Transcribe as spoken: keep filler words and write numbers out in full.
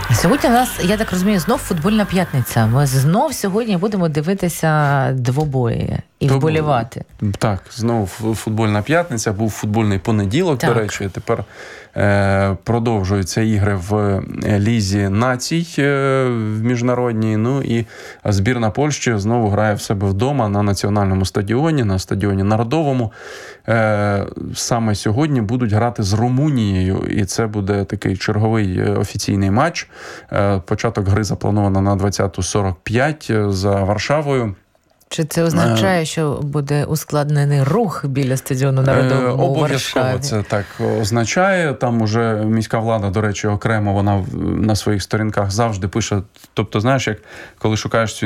Сьогодні у нас, я так розумію, знов футбольна п'ятниця. Ми знов сьогодні будемо дивитися двобої і То, вболівати. Так, знову футбольна п'ятниця, був футбольний понеділок, так. до речі, тепер е, продовжуються ігри в Лізі націй е, в міжнародній, ну і збірна Польщі знову грає в себе вдома на національному стадіоні, на стадіоні Народовому. Е, саме сьогодні будуть грати з Румунією, і це буде такий черговий офіційний матч. Е, початок гри заплановано на двадцята сорок п'ять за Варшавою. Чи це означає, що буде ускладнений рух біля стадіону Народового у Обов'язково Варшаві? це так означає. Там уже міська влада, до речі, окремо, вона на своїх сторінках завжди пише. Тобто, знаєш, як коли шукаєш цю